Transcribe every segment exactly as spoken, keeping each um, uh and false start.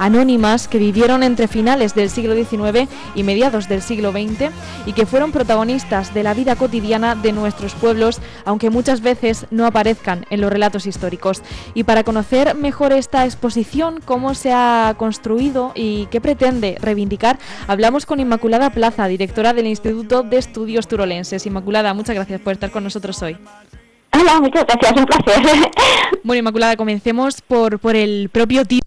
anónimas que vivieron entre finales del siglo diecinueve y mediados del siglo veinte y que fueron protagonistas de la vida cotidiana de nuestros pueblos, aunque muchas veces no aparezcan en los relatos históricos. Y para conocer mejor esta exposición, cómo se ha construido y qué pretende reivindicar, hablamos con Inmaculada Plaza, directora del Instituto de Estudios Turolenses. Inmaculada, muchas gracias por estar con nosotros hoy. Hola, muchas gracias, un placer. Bueno, Inmaculada, comencemos por, por el propio título.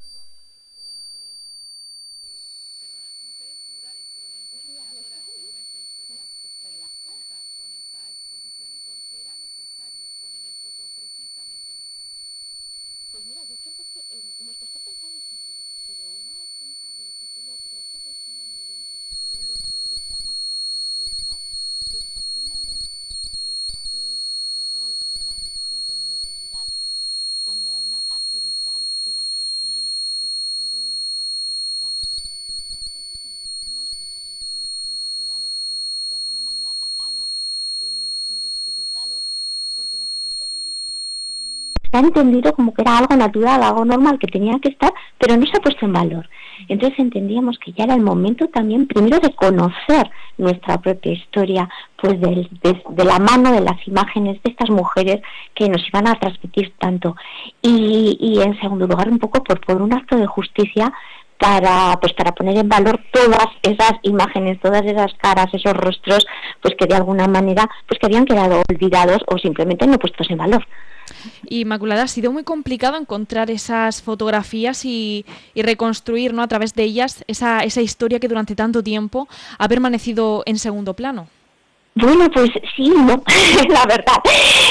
Pues mira, yo creo que eh, nos costó pensar el título, pero una vez pensado el título creo que resume muy bien pues, todo lo que deseamos transmitir, ¿no? Y es poner en valor ese papel, ese rol de la mujer del medio rural como una parte vital de la creación de nuestra propia historia y de nuestra propia identidad. Que muchas veces entendemos que el papel de la mujer ha quedado pues de alguna manera tapado, eh, invisibilizado, porque las tareas que realizaban se han... se han entendido como que era algo natural, algo normal, que tenía que estar, pero no se ha puesto en valor. Entonces entendíamos que ya era el momento también, primero, de conocer nuestra propia historia, pues de, de, de la mano de las imágenes de estas mujeres que nos iban a transmitir tanto. Y, y en segundo lugar, un poco por, por un acto de justicia, para pues para poner en valor todas esas imágenes, todas esas caras, esos rostros, pues que de alguna manera pues que habían quedado olvidados o simplemente no puestos en valor. Inmaculada, ha sido muy complicado encontrar esas fotografías y, y reconstruir, ¿no?, a través de ellas esa, esa historia que durante tanto tiempo ha permanecido en segundo plano. Bueno, pues sí, no, la verdad.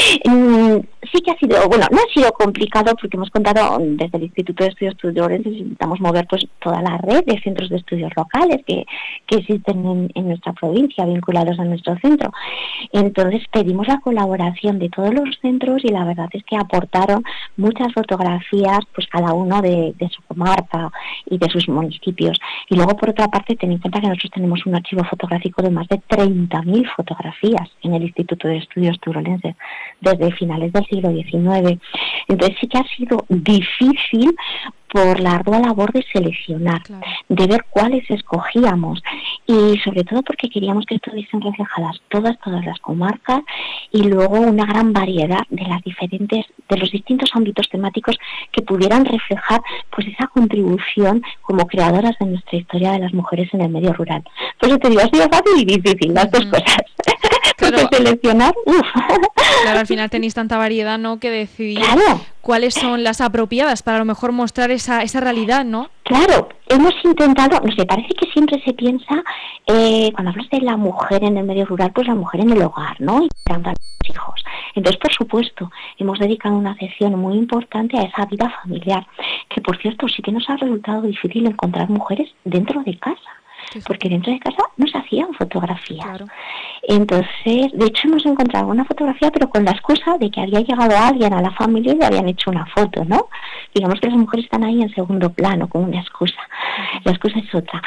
Mm, sí que ha sido, bueno, no ha sido complicado porque hemos contado desde el Instituto de Estudios Turolenses, intentamos mover pues toda la red de centros de estudios locales que, que existen en, en nuestra provincia, vinculados a nuestro centro. Entonces pedimos la colaboración de todos los centros y la verdad es que aportaron muchas fotografías, pues cada uno de, de su comarca y de sus municipios. Y luego, por otra parte, ten en cuenta que nosotros tenemos un archivo fotográfico de más de treinta mil fotografías en el Instituto de Estudios Turolenses desde finales del siglo diecinueve. Entonces sí que ha sido difícil por la ardua labor de seleccionar, claro, de ver cuáles escogíamos y sobre todo porque queríamos que estuviesen reflejadas todas, todas las comarcas y luego una gran variedad de las diferentes, de los distintos ámbitos temáticos que pudieran reflejar pues esa contribución como creadoras de nuestra historia de las mujeres en el medio rural. Por eso te digo, ha sido fácil y difícil las uh-huh. dos cosas. Claro, porque seleccionar, uff. Claro, al final tenéis tanta variedad, ¿no?, que decidir claro. cuáles son las apropiadas para a lo mejor mostrar esa esa realidad, ¿no? Claro, hemos intentado, no sé, parece que siempre se piensa, eh, cuando hablas de la mujer en el medio rural, pues la mujer en el hogar, ¿no? Y creando a los hijos. Entonces, por supuesto, hemos dedicado una sección muy importante a esa vida familiar, que por cierto sí que nos ha resultado difícil encontrar mujeres dentro de casa. Porque dentro de casa no se hacían fotografías. Claro. Entonces, de hecho hemos encontrado una fotografía, pero con la excusa de que había llegado alguien a la familia y le habían hecho una foto, ¿no? Digamos que las mujeres están ahí en segundo plano, con una excusa. La excusa es otra.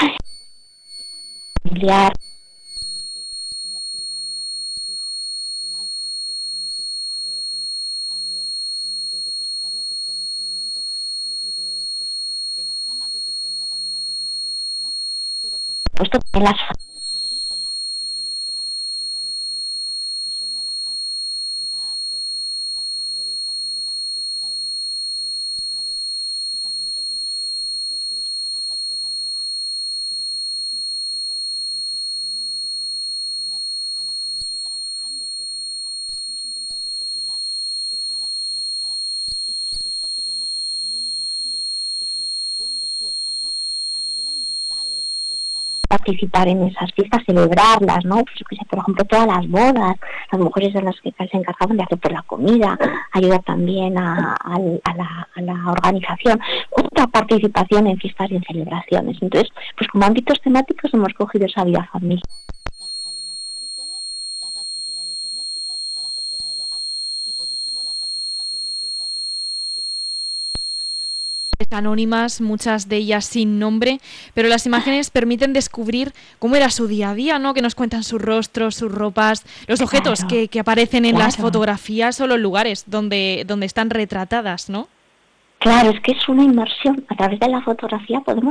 Familiar. Pero por supuesto que las agrícolas y todas las actividades domésticas, no solo a la casa, era pues la, las labores también de la agricultura, del mantenimiento de los animales, y también queríamos que se viesen los trabajos fuera del hogar, porque las mujeres muchas veces también sostenían, ayudaban a sostener a la familia trabajando fuera del hogar. Entonces hemos intentado recopilar pues qué trabajo realizaban. Y por supuesto queríamos dar también una imagen de, de celebración, de fiesta, ¿no? También eran vitales pues para participar en esas fiestas, celebrarlas, ¿no? Pues, yo qué sé, por ejemplo, todas las bodas, las mujeres son las que se encargaban de hacer por la comida, ayudar también a, a, a, la, a la organización, otra participación en fiestas y en celebraciones. Entonces, pues como ámbitos temáticos hemos cogido esa vida familiar. Las faenas agrícolas, las actividades domésticas, trabajos fuera del hogar y por último la participación en fiestas y en celebración. Anónimas, muchas de ellas sin nombre, pero las imágenes permiten descubrir cómo era su día a día, ¿no? Que nos cuentan sus rostros, sus ropas, los objetos claro, que, que aparecen en claro. las fotografías o los lugares donde, donde están retratadas, ¿no? Claro, es que es una inmersión. A través de la fotografía podemos